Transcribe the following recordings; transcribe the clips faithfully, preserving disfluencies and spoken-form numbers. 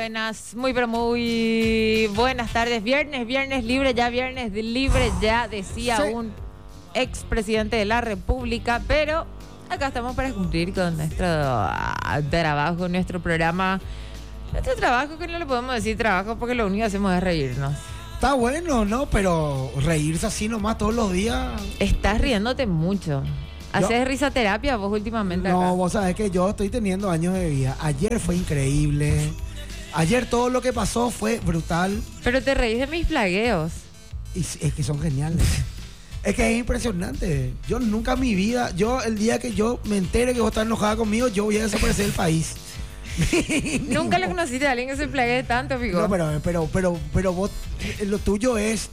buenas, muy pero muy buenas tardes. Viernes, viernes libre, ya viernes libre, ya decía sí. un expresidente de la República, pero acá estamos para cumplir con nuestro uh, trabajo, nuestro programa, nuestro trabajo, que no le podemos decir trabajo porque lo único que hacemos es reírnos. Está bueno, ¿no? Pero reírse así nomás todos los días. Estás riéndote mucho. ¿Haces risoterapia vos últimamente? No, acá? Vos sabés que yo estoy teniendo años de vida. Ayer fue increíble. Ayer todo lo que pasó fue brutal. Pero te reís de mis plagueos. Y es que son geniales. Es que es impresionante. Yo nunca en mi vida, yo el día que yo me entere que vos estás enojada conmigo, yo voy a desaparecer del país. Nunca lo conociste a alguien que se plaguee tanto, Figo. No, pero, pero, pero, pero vos, lo tuyo es,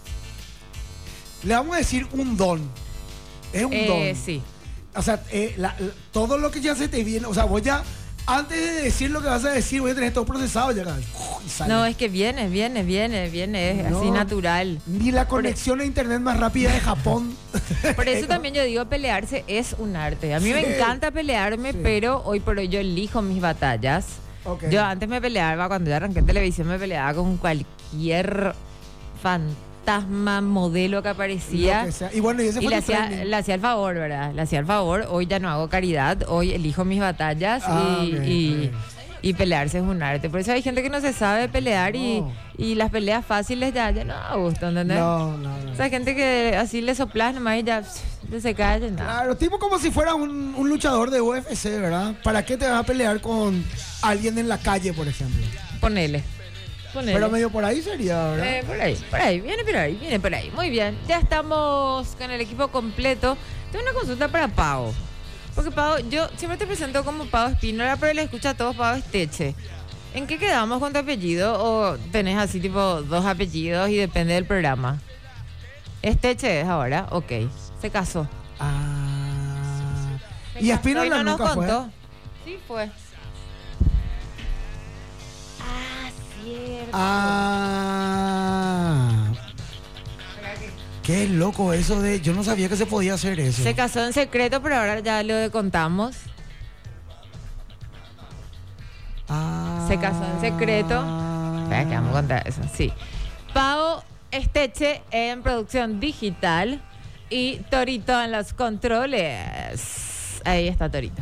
le vamos a decir un don. Es un eh, don. Sí. O sea, eh, la, la, todo lo que ya se te viene, o sea, vos ya, antes de decir lo que vas a decir, voy a tener todo procesado ya. Y no, es que viene, viene, viene, viene, es no, así natural. Ni la conexión a internet más rápida de Japón. Por eso también yo digo, pelearse es un arte. A mí sí. me encanta pelearme, sí. pero hoy por hoy yo elijo mis batallas. Okay. Yo antes me peleaba, cuando yo arranqué en televisión, me peleaba con cualquier fantasma, modelo que aparecía. Que y bueno, y ese fue y le hacía, le hacía el favor, ¿verdad? Le hacía el favor. Hoy ya no hago caridad, hoy elijo mis batallas ah, y, okay, y, okay. y pelearse es un arte. Por eso hay gente que no se sabe pelear no. y, y las peleas fáciles ya, ya no gustan, ¿entendés? No, no, no. O sea, gente que así le soplas nomás y ya se cae. No. Claro, tipo como si fuera un, un luchador de U F C, ¿verdad? ¿Para qué te vas a pelear con alguien en la calle, por ejemplo? Ponele. Ponele. Pero medio por ahí sería, ¿verdad? Eh, por ahí, por ahí, viene por ahí, viene por ahí. Muy bien, ya estamos con el equipo completo. Tengo una consulta para Pau. Porque Pau, yo siempre te presento como Pau Espínola, pero le escucha a todos Pau Esteche. ¿En qué quedamos con tu apellido? ¿O tenés así tipo dos apellidos y depende del programa? Esteche es ahora, ok. Se casó. Ah. Se y Espínola no nunca nos fue. contó. Sí fue. Ah, cierto. Ah. Qué loco eso de... Yo no sabía que se podía hacer eso. Se casó en secreto, pero ahora ya lo contamos. Ah. Se casó en secreto. Espera, que vamos a contar eso. Sí. Pau Esteche en producción digital y Torito en los controles. Ahí está Torito.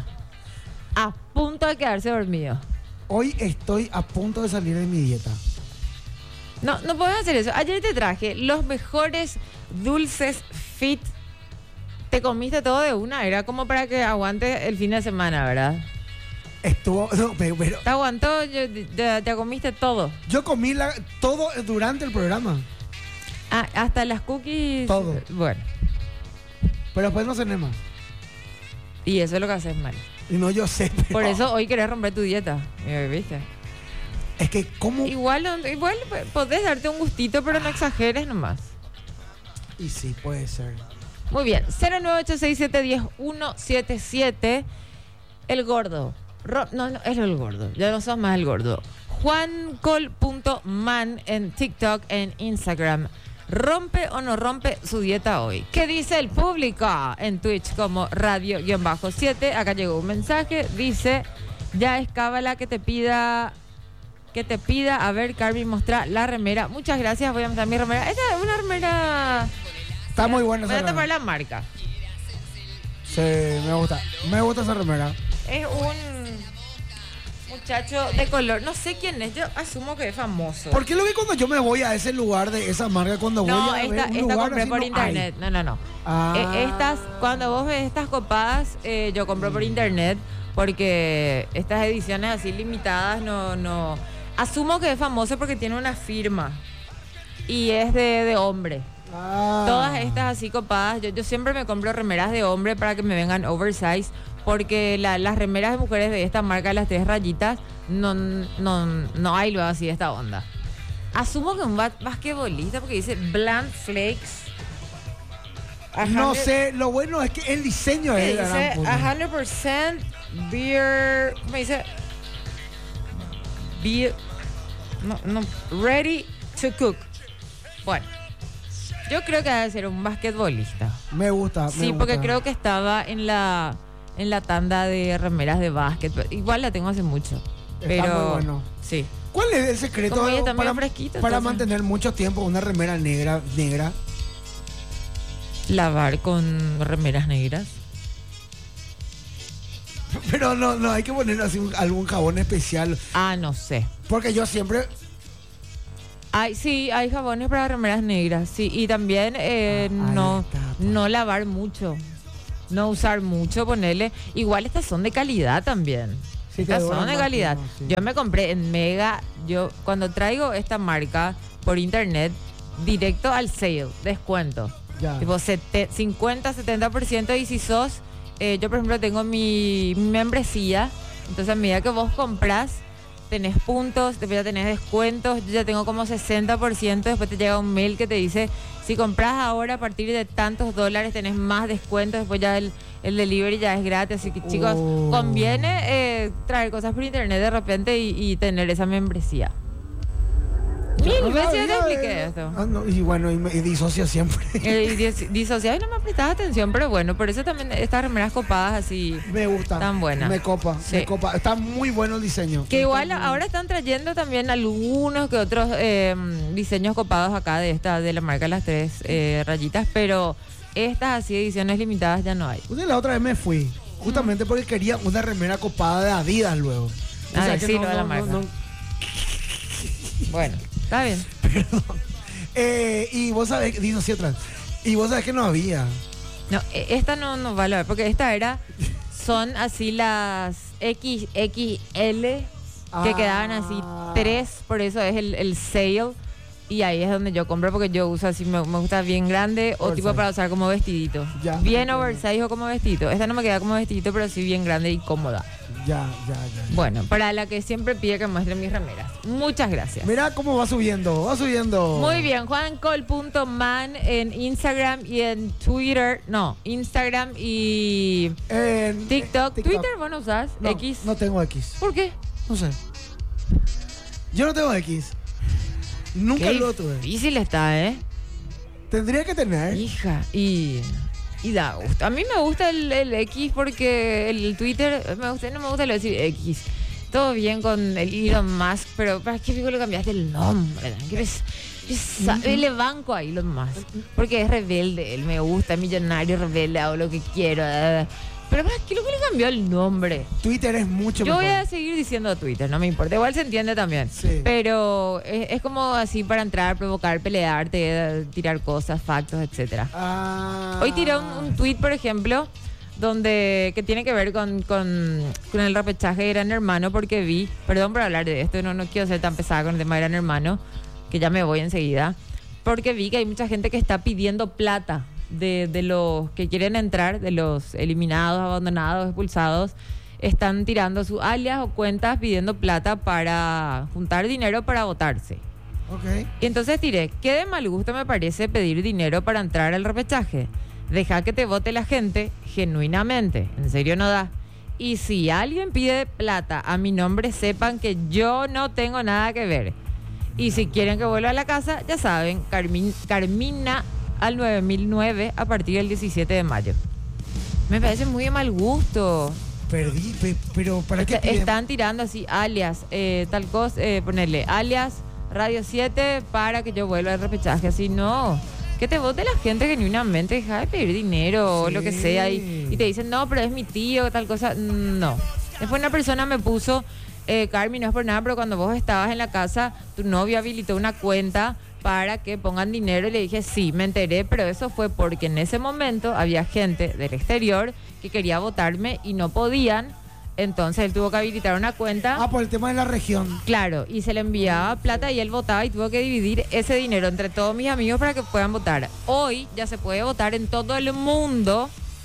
A punto de quedarse dormido. Hoy estoy a punto de salir de mi dieta. No, no podemos hacer eso. Ayer te traje los mejores dulces fit. Te comiste todo de una. Era como para que aguantes el fin de semana, ¿verdad? Estuvo... No, pero, pero, te aguantó, yo, te, te comiste todo. Yo comí la, todo durante el programa. Ah, hasta las cookies. Todo. Bueno. Pero después no cené más. Y eso es lo que haces mal. Y no, yo sé, pero... Por eso hoy querés romper tu dieta. ¿Viste? Es que, ¿cómo? Igual, igual podés darte un gustito, pero no exageres nomás. Y sí, puede ser. Muy bien. cero nueve ocho seis siete uno cero uno siete siete. El gordo. Ro- no, no, es el gordo. Ya no sos más el gordo. juancol punto man en TikTok, en Instagram. ¿Rompe o no rompe su dieta hoy? ¿Qué dice el público? En Twitch como radio siete. Acá llegó un mensaje. Dice, ya es cábala que te pida... Que te pida, a ver, Carmen, mostrar la remera. Muchas gracias, voy a mostrar mi remera. Esta es una remera... Está muy buena esa remera. Voy a remera. tapar la marca. Sí, me gusta. Me gusta esa remera. Es un muchacho de color. No sé quién es, yo asumo que es famoso. ¿Por qué lo que cuando yo me voy a ese lugar de esa marca, cuando no, voy a esta, ver un esta lugar compré así, por no internet. hay? No, no, no. Ah. Eh, estas, cuando vos ves estas copadas, eh, yo compro por internet porque estas ediciones así limitadas no... no asumo que es famoso porque tiene una firma y es de, de hombre. Ah. Todas estas así copadas, yo, yo siempre me compro remeras de hombre para que me vengan oversize, porque la, las remeras de mujeres de esta marca, las tres rayitas, no, no, no hay luego así de esta onda. Asumo que un ba- basquetbolista porque dice Bland Flakes. No sé, lo bueno es que el diseño es de la dice gran puta. cien por ciento beer, ¿cómo dice? Beer, no, no, ready to cook. Bueno, yo creo que debe ser un basquetbolista. Me gusta, me Sí, gusta. porque creo que estaba en la en la tanda de remeras de básquet. Igual la tengo hace mucho. Está Pero muy bueno. sí. ¿Cuál es el secreto Como ella está medio para, fresquita, para entonces. mantener mucho tiempo una remera negra, negra? Lavar con remeras negras. Pero no, no, hay que poner así un- algún jabón especial. Ah, no sé. Porque yo siempre... Hay, sí, hay jabones para remeras negras, sí. Y también eh, Ah, ahí no, está, pues. no lavar mucho. No usar mucho, ponerle. Igual estas son de calidad también. Sí, te Estas duran son de más calidad. tiempo, sí. Yo me compré en Mega. Yo cuando traigo esta marca por internet, directo al sale, descuento. Ya. Tipo sete- cincuenta, setenta por ciento. Y si sos, eh, yo por ejemplo tengo mi, mi membresía. Entonces a medida que vos compras, tenés puntos, después ya tenés descuentos. Yo ya tengo como sesenta por ciento. Después te llega un mail que te dice, si compras ahora a partir de tantos dólares tenés más descuentos. Después ya el, el delivery ya es gratis. Así que chicos, Oh. conviene eh, traer cosas por internet de repente y, y tener esa membresía. Mil No veces ya te sabía, expliqué eh, esto. ah, no, y bueno, y, me, y disocia siempre. Eh, y dis- disociaba y no me prestaba atención, pero bueno, por eso también estas remeras copadas así. Me gusta. Tan buena. Me copa, Sí. me copa. Está muy bueno el diseño. Que igual Está muy- ahora están trayendo también algunos que otros eh, diseños copados acá de esta, de la marca Las Tres eh, Rayitas, pero estas así ediciones limitadas ya no hay. Una la otra vez me fui, justamente porque quería una remera copada de Adidas luego. O Ah, sea que sí, no, lo de la no, marca. no, no. Bueno, está bien. Perdón. Eh, y vos sabés, digo así atrás. Y vos sabés que no había. No, eh, esta no nos vale ver, porque esta era, son así las X X L que Ah. quedaban así tres, por eso es el, el sale. Y ahí es donde yo compro porque yo uso así, me, me gusta bien grande o tipo Oversize. para usar como vestidito. Ya, bien entiendo. oversize o como vestidito. Esta no me queda como vestidito, pero sí bien grande y cómoda. Ya, ya, ya. Bueno, para la que siempre pide que muestre mis remeras. Muchas gracias. Mira cómo va subiendo, va subiendo. Muy bien, juancol punto man en Instagram y en Twitter. No, Instagram y En, TikTok. eh, Twitter, ¿vos no usás? No, X. no tengo X. ¿Por qué? No sé. Yo no tengo X. Nunca Qué lo tuve. difícil está, ¿eh? Tendría que tener. Hija, y, y da gusto. A mí me gusta el, el X porque el Twitter, me gusta, no me gusta lo decir X. Todo bien con el Elon Musk, pero ¿para qué digo le cambiaste el nombre? ¿Qué ves? Esa- Le banco a Elon Musk, porque es rebelde, él me gusta, millonario, rebelde, hago lo que quiero. eh. Pero ¿para qué lo que le cambió el nombre? Twitter es mucho Yo mejor. voy a seguir diciendo Twitter, no me importa. Igual se entiende también. Sí. Pero es, es como así para entrar, provocar, pelearte, eh, tirar cosas, factos, etcétera. Ah. Hoy tiré un, un tweet, por ejemplo, donde que tiene que ver con, con, con el repechaje de Gran Hermano, porque vi, perdón por hablar de esto, no, no quiero ser tan pesada con el tema de Gran Hermano, que ya me voy enseguida, porque vi que hay mucha gente que está pidiendo plata de, de los que quieren entrar, de los eliminados, abandonados, expulsados, están tirando sus alias o cuentas pidiendo plata para juntar dinero para votarse. Ok. Y entonces tiré, qué de mal gusto me parece pedir dinero para entrar al repechaje. Deja que te vote la gente genuinamente, en serio no da. Y si alguien pide plata a mi nombre, sepan que yo no tengo nada que ver. Y si quieren que vuelva a la casa, ya saben, Carmin- Carmina al nueve mil nueve a partir del diecisiete de mayo. Me parece muy de mal gusto. Perdí, pe- pero ¿para qué Est- piden? Están tirando así, alias, eh, tal cosa, eh, ponerle alias Radio siete para que yo vuelva al repechaje. Así no. Que te vote la gente genuinamente, deja de pedir dinero o Sí. lo que sea. Y, y te dicen, no, pero es mi tío, tal cosa. No. Después una persona me puso, eh, Carmi, no es por nada, pero cuando vos estabas en la casa, tu novio habilitó una cuenta para que pongan dinero y le dije, sí, me enteré, pero eso fue porque en ese momento había gente del exterior que quería votarme y no podían, entonces él tuvo que habilitar una cuenta, Ah, por el tema de la región. claro, y se le enviaba plata y él votaba y tuvo que dividir ese dinero entre todos mis amigos para que puedan votar. Hoy ya se puede votar en todo el mundo,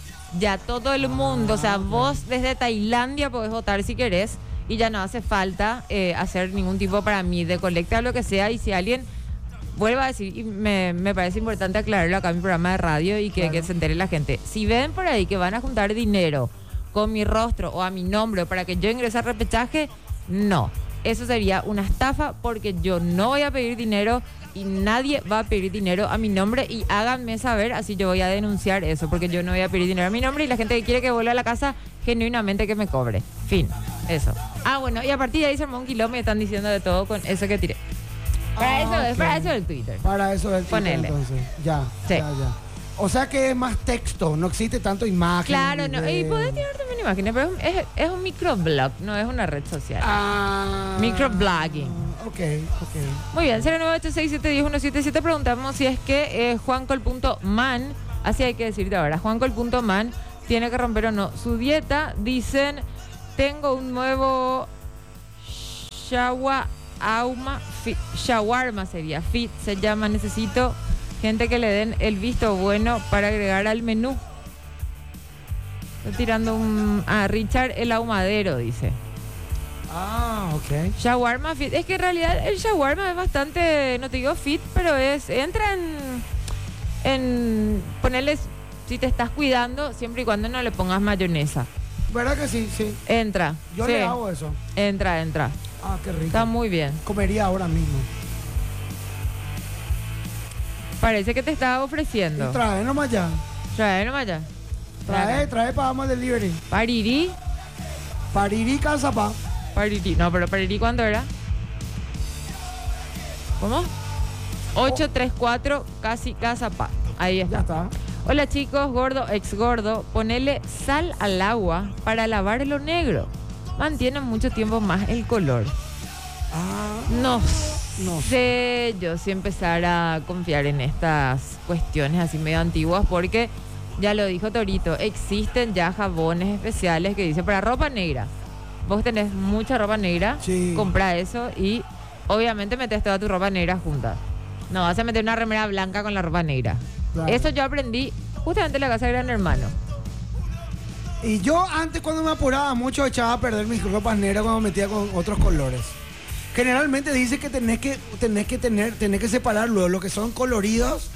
ya todo el mundo, o sea, vos desde Tailandia podés votar si querés y ya no hace falta eh, hacer ningún tipo para mí de colecta o lo que sea, y si alguien vuelvo a decir, y me, me parece importante aclararlo acá en mi programa de radio y que, Claro. que se entere la gente. Si ven por ahí que van a juntar dinero con mi rostro o a mi nombre para que yo ingrese al repechaje, no. Eso sería una estafa porque yo no voy a pedir dinero y nadie va a pedir dinero a mi nombre, y háganme saber, así yo voy a denunciar eso, porque yo no voy a pedir dinero a mi nombre y la gente que quiere que vuelva a la casa, genuinamente que me cobre. Fin. Eso. Ah, bueno, y a partir de ahí se armó un quilombo y están diciendo de todo con eso que tiré. Para Ah, eso es, ok. para eso es el Twitter. Para eso es el Twitter, Ponele. entonces. Ya, Sí. ya, ya. O sea que es más texto, no existe tanto imagen. Claro, no. Y video. podés tirar también imágenes, pero es, es un microblog, no es una red social. Ah. Microblogging. Ok, ok. Muy bien, cero nueve ocho seis siete uno cero uno siete siete. Preguntamos si es que eh, juancol.man, así hay que decirte ahora, juancol.man tiene que romper o no su dieta. Dicen, tengo un nuevo shawa, auma, fit, shawarma sería, fit se llama, necesito gente que le den el visto bueno para agregar al menú. Estoy tirando un... a Richard el ahumadero, dice. Ah, ok. Shawarma fit. Es que en realidad el shawarma es bastante, no te digo fit, pero es, entra en, en ponerles, si te estás cuidando, siempre y cuando no le pongas mayonesa. ¿Verdad que sí? Sí. Entra. Yo sí. le hago eso. Entra, entra. Ah, qué rico. Está muy bien. Comería ahora mismo. Parece que te estaba ofreciendo. Y trae nomás ya. Trae nomás ya. Trae, trae para más delivery. Parirí. Parirí Calzapá. Parirí. No, pero Parirí, ¿cuándo era? ¿Cómo? ocho tres cuatro, casi casa pa. Ahí Ya está. está. Hola chicos, gordo, ex gordo, ponele sal al agua para lavar lo negro. Mantiene mucho tiempo más el color. Ah, No, no sé yo si empezar a confiar en estas cuestiones así medio antiguas, porque ya lo dijo Torito, existen ya jabones especiales que dice para ropa negra. Vos tenés mucha ropa negra, Sí. compra eso y obviamente metes toda tu ropa negra junta. No vas a meter una remera blanca con la ropa negra. Claro. Eso yo aprendí justamente en la casa de Gran Hermano. Y yo antes cuando me apuraba mucho echaba a perder mis ropas negras cuando metía con otros colores. Generalmente dice que tenés que, tenés que tener, tenés que separar luego lo que son coloridos.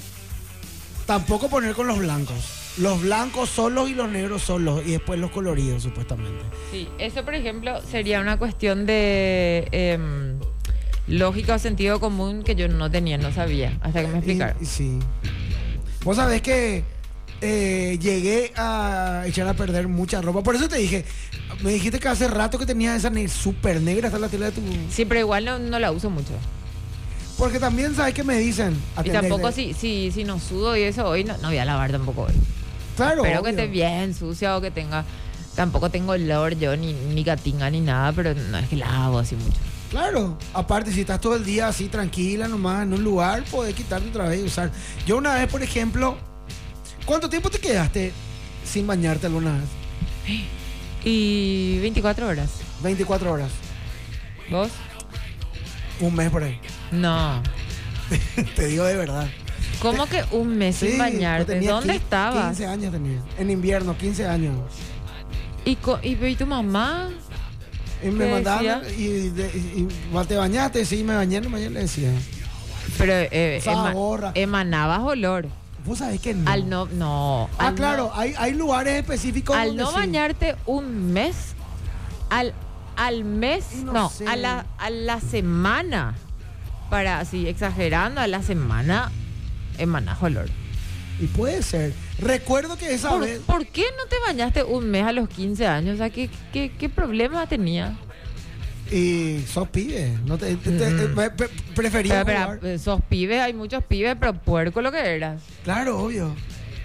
Tampoco poner con los blancos. Los blancos solos y los negros solos. Y después los coloridos, supuestamente. Sí, eso por ejemplo sería una cuestión de em, lógica o sentido común que yo no tenía, no sabía, hasta que me explicaron. Y- y sí. Vos sabés que eh, llegué a echar a perder mucha ropa. Por eso te dije, me dijiste que hace rato que tenías esa ne súper negra hasta la tela de tu... Sí, pero igual no, no la uso mucho. Porque también sabes que me dicen... Y atendés tampoco de- si, si, si no sudo y eso hoy, no, no voy a lavar tampoco hoy. Claro, Espero que obvio. esté bien sucia o que tenga... Tampoco tengo olor yo, ni, ni gatinga, ni nada, pero no es que lavo así mucho. Claro, aparte si estás todo el día así tranquila nomás en un lugar, podés quitarte otra vez y usar. Yo una vez, por ejemplo, ¿cuánto tiempo te quedaste sin bañarte alguna vez? Y veinticuatro horas. veinticuatro horas, ¿Vos? un mes por ahí. No. Te digo de verdad. ¿Cómo que un mes sin Sí, yo bañarte? tenía ¿Dónde qui- estabas? quince años tenía, en invierno, quince años. ¿Y, co- y, y tu mamá? Y me ¿Qué mandaban decía? y, de- y- y, ¿te bañaste? Sí, me bañé, no me bañé, le decía. Pero eh, Usaba ema- gorra. emanabas olor. Vos sabés que no. Al no, no. Ah, al claro, no- hay, hay lugares específicos al donde no sí. bañarte un mes, al, al mes, No no, sé. a, la, a la semana, para así, exagerando, a la semana emanas olor. Y puede ser. Recuerdo que esa ¿Por, vez... por qué no te bañaste un mes a los quince años? O sea, ¿qué, qué, qué problema tenía? Y sos pibe. No te, te- te- Mm. me- pre- prefería Pero, jugar. pero, sos pibe, hay muchos pibes, pero puerco lo que eras. Claro, obvio.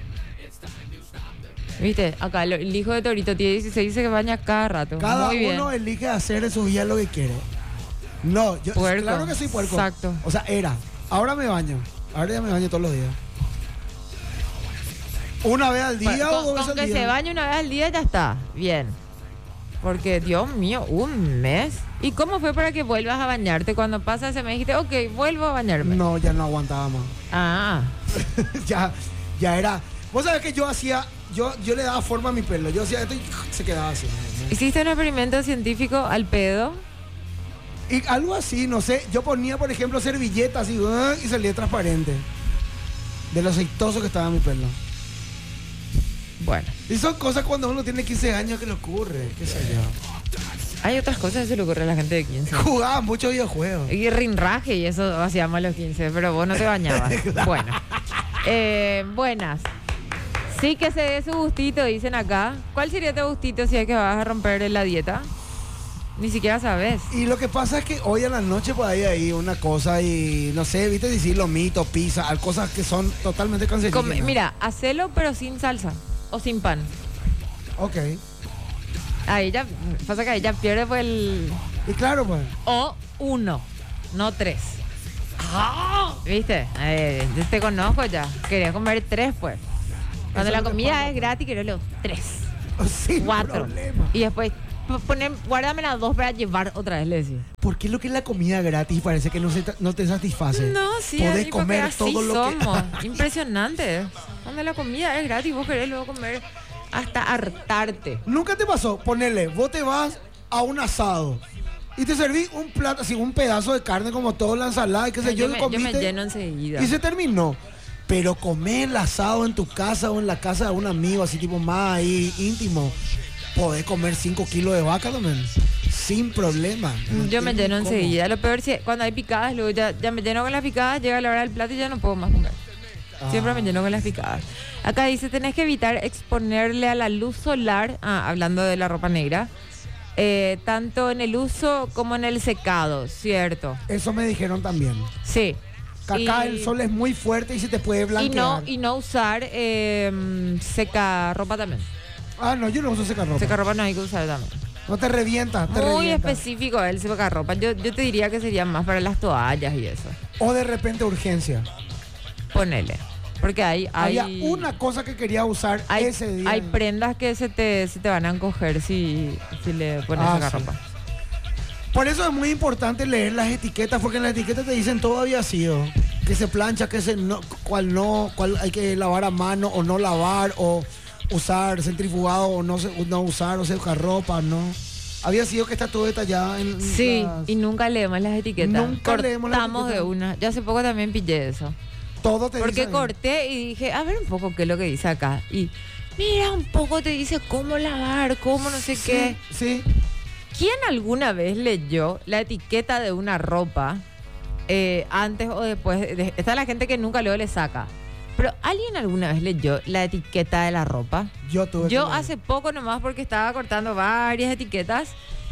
¿Viste? Acá lo- el hijo de Torito tiene dieciséis, dice que baña cada rato. Cada Muy bien. uno elige hacer en su vida lo que quiere. No, yo Puerco. claro que soy puerco. Exacto. O sea, era. Ahora me baño. Ahora ya me baño todos los días. Una vez al día Con- o dos con, veces con al que día. se bañe una vez al día ya está. Bien. Porque, Dios mío, un mes. ¿Y cómo fue para que vuelvas a bañarte? Cuando pasa ese mes dijiste, ok, vuelvo a bañarme. No, ya no aguantaba más. Ah, ya, ya era. Vos sabés que yo hacía, yo, yo le daba forma a mi pelo. Yo hacía esto y se quedaba así. ¿hiciste un experimento científico al pedo? Y algo así, no sé. Yo ponía, por ejemplo, servilletas así ¡ah! Y salía transparente. De lo aceitoso que estaba mi pelo. Bueno, Y son cosas cuando uno tiene quince años que le ocurre, qué sé yo. hay otras cosas que se le ocurre a la gente de quince. Jugaba muchos videojuegos. Y rinraje y eso hacíamos a los quince, pero vos no te bañabas. Bueno. Eh, buenas. Sí que se dé su gustito, dicen acá. ¿Cuál sería tu gustito si es que vas a romper la dieta? Ni siquiera sabes. Y lo que pasa es que hoy a la noche pues hay ahí una cosa y no sé, viste decir lomito, pizza, hay cosas que son totalmente cancerígenas. Come- mira, hacelo pero sin salsa o sin pan. Ok. Ahí ya, pasa que ahí ya pierde pues el... Y claro pues. O uno, no tres. ¿Viste? Eh, yo te conozco ya. Quería comer tres pues. Cuando Eso la es lo que comida pasa, es gratis, quiero los tres. Sin Cuatro. problema. Y después poner, guárdame las dos para llevar otra vez, le decía. ¿Por qué lo que es la comida gratis parece que no, se, no te satisface? No, sí, Podés así, porque comer así todo lo somos. que... Impresionante. Cuando la comida es gratis, vos querés luego comer hasta hartarte. ¿Nunca te pasó? Ponele, vos te vas a un asado y te servís un plato, así un pedazo de carne como todo, la ensalada y qué sé yo, yo, y me, yo me comiste lleno enseguida. y se terminó. Pero comer el asado en tu casa o en la casa de un amigo, así tipo más ahí íntimo, podés comer cinco kilos de vaca también, sin problema. No Yo me entiendo lleno cómo. enseguida. Lo peor es que cuando hay picadas, luego ya, ya me lleno con las picadas, llega la hora del plato y ya no puedo más comer. Siempre me lleno con las picadas. Acá dice, tenés que evitar exponerle a la luz solar, ah, hablando de la ropa negra, eh, tanto en el uso como en el secado, ¿cierto? Eso me dijeron también. Sí. Que acá Y- el sol es muy fuerte y se te puede Y blanquear. no, y no usar eh, seca ropa también. Ah, no, yo no uso secarropa. Seca ropa no hay que usar también. No te revienta, te Muy revienta. específico el seca ropa. Yo, yo te diría que sería más para las toallas y eso. O de repente urgencia. Ponele. Porque hay, hay, Había una cosa que quería usar hay, ese día. hay prendas que se te, se te van a encoger si, si le pones Ah, seca sí. ropa. Por eso es muy importante leer las etiquetas, porque en las etiquetas te dicen todo había sido. Que se plancha, que se no, cuál no, cuál hay que lavar a mano o no lavar, o usar centrifugado o no, se- no usar, o secar ropa, no. Había sido que está todo detallado en Sí, las- y nunca leemos las etiquetas. Nunca leemos las Cortamos de etiquetas. una. Yo hace poco también pillé eso. todo te Porque dice. corté y dije, a ver un poco qué es lo que dice acá. Y mira, un poco te dice cómo lavar, cómo no sé qué. Sí, sí. ¿Quién alguna vez leyó la etiqueta de una ropa eh, antes o después? de- está la gente que nunca luego le saca. Pero ¿alguien alguna vez leyó la etiqueta de la ropa? Yo tuve que Yo leer. hace poco nomás porque estaba cortando varias etiquetas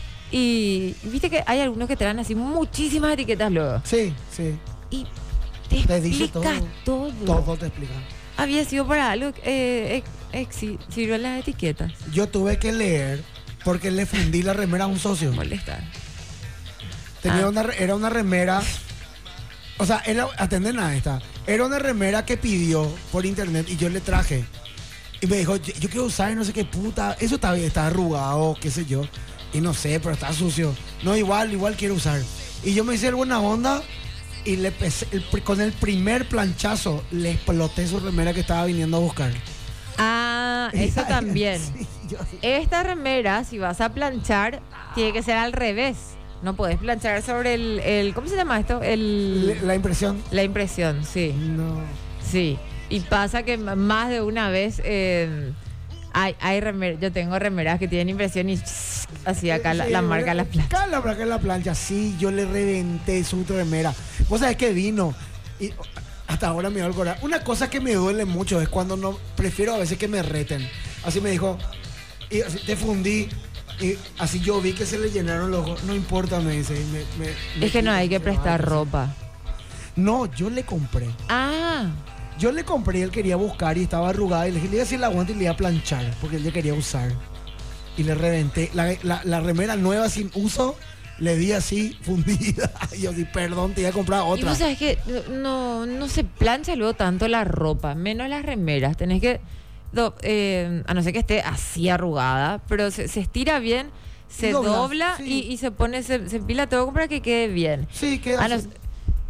y viste que hay algunos que te dan así muchísimas etiquetas luego. Sí, sí. Y te, Te dice explica todo. Todo te explica. Había sido para algo que eh, eh, exi- sirven las etiquetas. Yo tuve que leer porque le fundí la remera a un socio. Molestar. Tenía Ah. una, re- era una remera. O sea, era, atenden a esta. Era una remera que pidió por internet y yo le traje. Y me dijo, yo, yo quiero usar no sé qué puta. Eso está bien, está arrugado, qué sé yo. Y no sé, pero está sucio. No, igual, igual quiero usar. Y yo me hice buena onda y le pesé- el pri- con el primer planchazo le exploté su remera que estaba viniendo a buscar. Ah, eso también. Sí, yo- Esta remera, si vas a planchar, tiene que ser al revés. No podés planchar sobre el, el ¿cómo se llama esto? El, le- la impresión. la impresión, sí. No. Sí. Y pasa que m- más de una vez eh, hay, hay remer- yo tengo remeras que tienen impresión y así acá la, Sí, la marca la plancha. Acá la marca en la plancha, sí, yo le reventé su remera. Vos sabés que vino. Y hasta ahora me da el corazón. Una cosa que me duele mucho es cuando no. Prefiero a veces que me reten. Así me dijo. Y así te fundí. Y así yo vi que se le llenaron los ojos. No importa, me dice. y me- me- me Es que no quita, hay que se prestar va, así. ropa. No, yo le compré. Ah, Yo le compré y él quería buscar y estaba arrugada. Y le dije, le iba a decir la aguante y le iba a planchar. Porque él ya quería usar. Y le reventé. La, la- la remera nueva sin uso, le di así fundida. Y yo, sí, perdón, te iba a comprar y otra. vos sabés que no, no se plancha luego tanto la ropa, menos las remeras. Tenés que, do- eh, a no ser que esté así arrugada, pero se, se estira bien, se dobla, dobla sí. y, y se pone, se, se empila todo para que quede bien. Sí, queda Ah, no, así.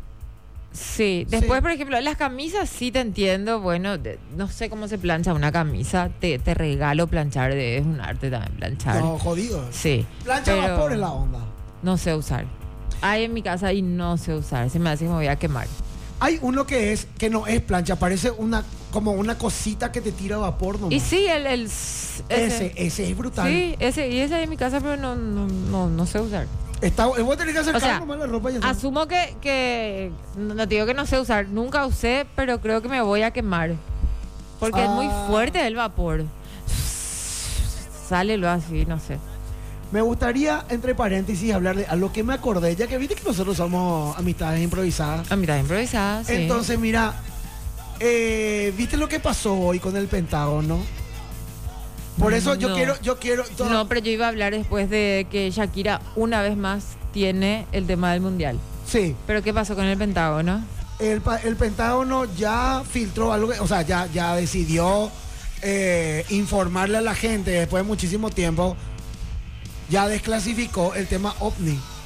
sí, después Sí. por ejemplo, las camisas sí te entiendo, bueno, de- no sé cómo se plancha una camisa, te, te regalo planchar, de- es un arte también planchar. No, jodido. Sí. Plancha pero vapor es la onda. No sé usar. Hay en mi casa y no sé usar, se me hace que me voy a quemar. Hay uno que es, que no es plancha, parece una, como una cosita que te tira vapor nomás. Y sí, el, el s- Ese, ese es brutal. Sí, ese, y ese hay en mi casa, pero no, no, no, no sé usar. Está, voy a tener que acercar O sea, nomás la ropa y ya está. Asumo que, que, no no te digo que no sé usar, nunca usé, pero creo que me voy a quemar. Porque es muy Ah. fuerte el vapor. Sale lo así, no sé. Me gustaría, entre paréntesis, hablarle a lo que me acordé, ya que viste que nosotros somos amistades improvisadas. Amistades improvisadas, sí. Entonces, mira, eh, ¿viste lo que pasó hoy con el Pentágono? Por eso yo No. quiero, yo quiero. todo- No, pero yo iba a hablar después de que Shakira una vez más tiene el tema del mundial. Sí, ¿Pero qué pasó con el Pentágono? el, pa- el Pentágono ya filtró algo, que- o sea, ya, ya decidió eh, informarle a la gente después de muchísimo tiempo. Ya desclasificó el tema OVNI.